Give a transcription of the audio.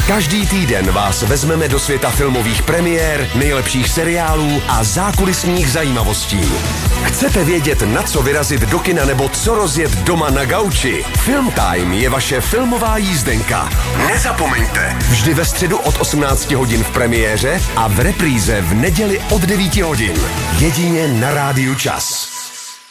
Každý týden vás vezmeme do světa filmových premiér, nejlepších seriálů a zákulisních zajímavostí. Chcete vědět, na co vyrazit do kina nebo co rozjet doma na gauči? Film Time je vaše filmová jízdenka. Nezapomeňte, vždy ve středu od 18 hodin v premiéře a v repríze v neděli od 9 hodin. Jedině na Rádiu Čas.